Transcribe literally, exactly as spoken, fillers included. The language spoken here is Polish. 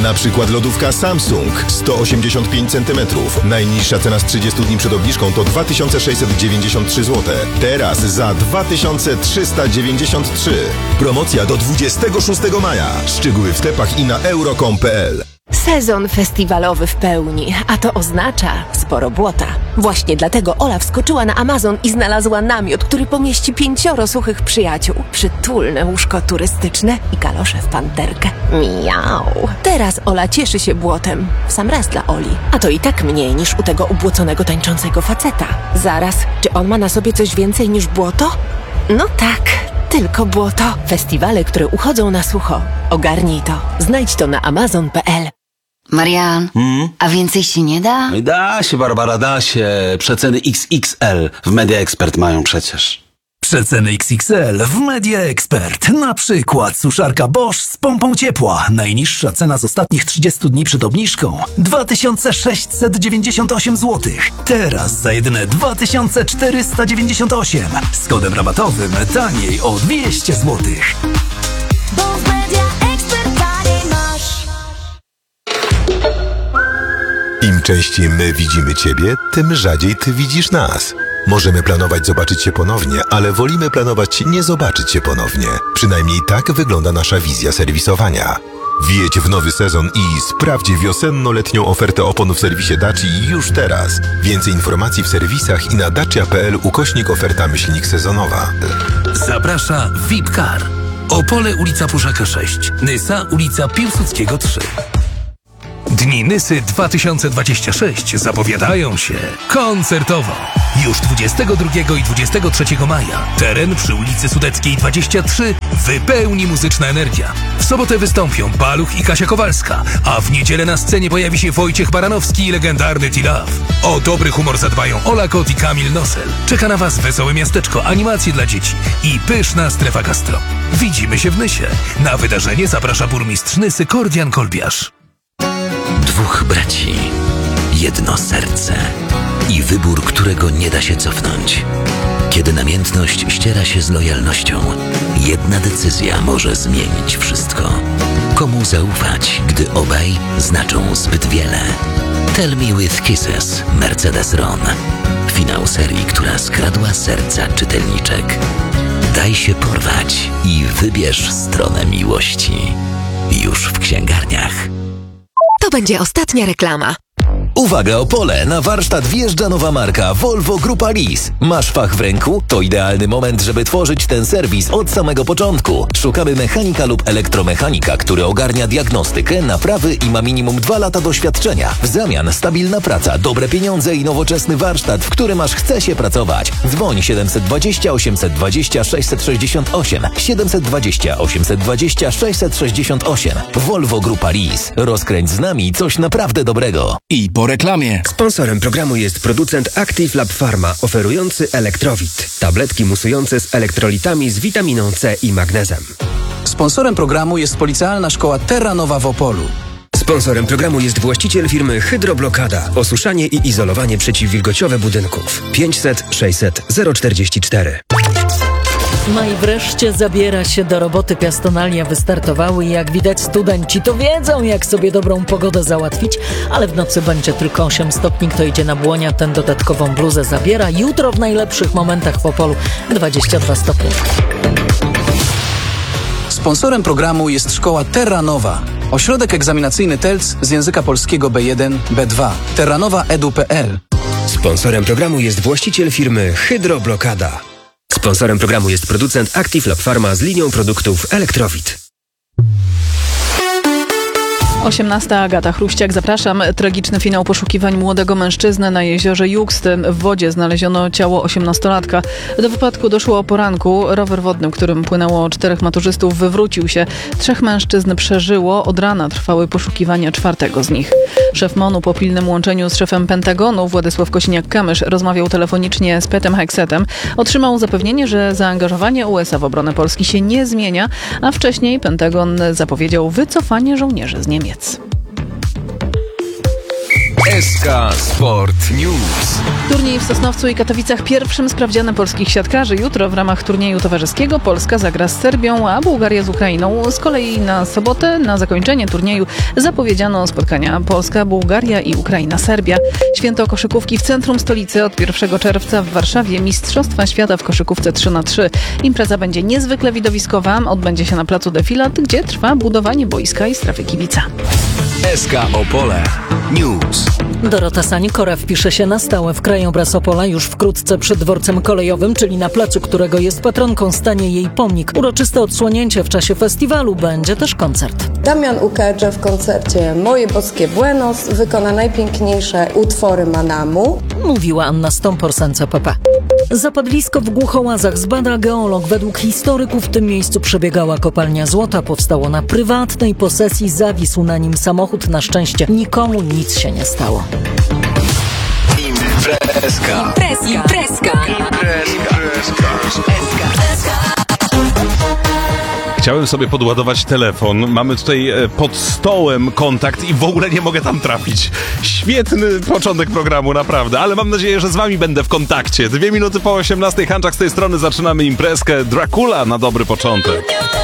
Na przykład lodówka Samsung sto osiemdziesiąt pięć centymetrów. Najniższa cena z trzydziestu dni przed obniżką to dwa tysiące sześćset dziewięćdziesiąt trzy złote. Teraz za dwa tysiące trzysta dziewięćdziesiąt trzy. Promocja do dwudziestego szóstego maja. Szczegóły w sklepach i na euro kropka com kropka pe el. Sezon festiwalowy w pełni, a to oznacza sporo błota. Właśnie dlatego Ola wskoczyła na Amazon i znalazła namiot, który pomieści pięcioro suchych przyjaciół. Przytulne łóżko turystyczne i kalosze w panterkę. Miau. Teraz Ola cieszy się błotem. W sam raz dla Oli. A to i tak mniej niż u tego ubłoconego tańczącego faceta. Zaraz, czy on ma na sobie coś więcej niż błoto? No tak. Tylko błoto. Festiwale, które uchodzą na sucho. Ogarnij to. Znajdź to na amazon kropka pe el. Marian, hmm? a więcej się nie da? Da się, Barbara, da się. Przeceny iks iks el w Media Expert mają przecież. Przeceny iks iks el w Media Expert. Na przykład suszarka Bosch z pompą ciepła. Najniższa cena z ostatnich trzydziestu dni przed obniżką dwa tysiące sześćset dziewięćdziesiąt osiem złotych. Teraz za jedyne dwa tysiące czterysta dziewięćdziesiąt osiem. Z kodem rabatowym taniej o dwieście złotych. Bo w Media Expert taniej masz. Im częściej my widzimy Ciebie, tym rzadziej Ty widzisz nas. Możemy planować zobaczyć się ponownie, ale wolimy planować nie zobaczyć się ponownie. Przynajmniej tak wygląda nasza wizja serwisowania. Wjedź w nowy sezon i sprawdź wiosenno-letnią ofertę opon w serwisie Dacia już teraz. Więcej informacji w serwisach i na dacia kropka pe el ukośnik oferta myślnik sezonowa. Zaprasza V I P Car. Opole ulica Puszaka sześć. Nysa ulica Piłsudskiego trzy. Dni Nysy dwa tysiące dwadzieścia sześć zapowiadają się koncertowo. Już dwudziestego drugiego i dwudziestego trzeciego maja teren przy ulicy Sudeckiej dwadzieścia trzy wypełni muzyczna energia. W sobotę wystąpią Baluch i Kasia Kowalska, a w niedzielę na scenie pojawi się Wojciech Baranowski i legendarny T-Love. O dobry humor zadbają Ola Kot i Kamil Nosel. Czeka na Was wesołe miasteczko, animacje dla dzieci i pyszna strefa gastro. Widzimy się w Nysie. Na wydarzenie zaprasza burmistrz Nysy Kordian Kolbiarz. Dwóch braci, jedno serce i wybór, którego nie da się cofnąć. Kiedy namiętność ściera się z lojalnością, jedna decyzja może zmienić wszystko. Komu zaufać, gdy obaj znaczą zbyt wiele? Tell Me With Kisses, Mercedes-Ron. Finał serii, która skradła serca czytelniczek. Daj się porwać i wybierz stronę miłości. Już w księgarniach. To będzie ostatnia reklama. Uwaga Opole, na warsztat wjeżdża nowa marka Volvo Grupa Lis. Masz fach w ręku? To idealny moment, żeby tworzyć ten serwis od samego początku. Szukamy mechanika lub elektromechanika, który ogarnia diagnostykę, naprawy i ma minimum dwa lata doświadczenia. W zamian stabilna praca, dobre pieniądze i nowoczesny warsztat, w którym aż chce się pracować. Dzwoń siedem dwa zero, osiem dwa zero, sześć sześć osiem, siedem dwa zero, osiem dwa zero, sześć sześć osiem. Volvo Grupa Lis. Rozkręć z nami coś naprawdę dobrego. I po reklamie. Sponsorem programu jest producent Active Lab Pharma, oferujący Elektrowit. Tabletki musujące z elektrolitami z witaminą C i magnezem. Sponsorem programu jest Policealna Szkoła Terra Nova w Opolu. Sponsorem programu jest właściciel firmy Hydroblokada. Osuszanie i izolowanie przeciwwilgociowe budynków. pięćset sześćset zero czterdzieści cztery. No i wreszcie zabiera się do roboty. Piastonalia wystartowały i jak widać studenci to wiedzą, jak sobie dobrą pogodę załatwić, ale w nocy będzie tylko osiem stopni. Kto idzie na Błonia, ten dodatkową bluzę zabiera. Jutro w najlepszych momentach w Opolu dwadzieścia dwa stopnie. Sponsorem programu jest Szkoła Terra Nova. Ośrodek egzaminacyjny T E L C z języka polskiego B jeden B dwa. terranowa kropka edu kropka pe el. Sponsorem programu jest właściciel firmy Hydroblokada. Sponsorem programu jest producent Active Lab Pharma z linią produktów Elektrowit. osiemnasta Agata Chruściak, zapraszam. Tragiczny finał poszukiwań młodego mężczyzny na jeziorze Juxty. W wodzie znaleziono ciało osiemnastolatka. Do wypadku doszło o poranku. Rower wodny, którym płynęło czterech maturzystów, wywrócił się. Trzech mężczyzn przeżyło. Od rana trwały poszukiwania czwartego z nich. Szef MON-u po pilnym łączeniu z szefem Pentagonu Władysław Kosiniak-Kamysz rozmawiał telefonicznie z Petem Heksetem. Otrzymał zapewnienie, że zaangażowanie U S A w obronę Polski się nie zmienia, a wcześniej Pentagon zapowiedział wycofanie żołnierzy z Niemiec. S K Sport News. Turniej w Sosnowcu i Katowicach pierwszym sprawdzianem polskich siatkarzy. Jutro w ramach turnieju towarzyskiego Polska zagra z Serbią, a Bułgaria z Ukrainą. Z kolei na sobotę na zakończenie turnieju zapowiedziano spotkania Polska, Bułgaria i Ukraina, Serbia. Święto koszykówki w centrum stolicy od pierwszego czerwca w Warszawie. Mistrzostwa świata w koszykówce trzy na trzy. Impreza będzie niezwykle widowiskowa. Odbędzie się na placu Defilat, gdzie trwa budowanie boiska i strefy kibica. S K Opole News. Dorota Sanikora wpisze się na stałe w krajobraz Opola już wkrótce przed dworcem kolejowym, czyli na placu, którego jest patronką, stanie jej pomnik. Uroczyste odsłonięcie w czasie festiwalu, będzie też koncert. Damian Ukajdża w koncercie Moje Boskie Buenos wykona najpiękniejsze utwory Manamu. Mówiła Anna Stompor z N C P P. Zapadlisko w Głuchołazach zbada geolog. Według historyków w tym miejscu przebiegała kopalnia złota. Powstało na prywatnej posesji, zawisł na nim samochód. Na szczęście nikomu nic się nie stało. Imprezka. Imprezka. Imprezka. Chciałem sobie podładować telefon. Mamy tutaj pod stołem kontakt i w ogóle nie mogę tam trafić. Świetny początek programu, naprawdę. Ale mam nadzieję, że z wami będę w kontakcie. Dwie minuty po osiemnastej. Hanczak z tej strony. Zaczynamy imprezkę. Dracula na dobry początek.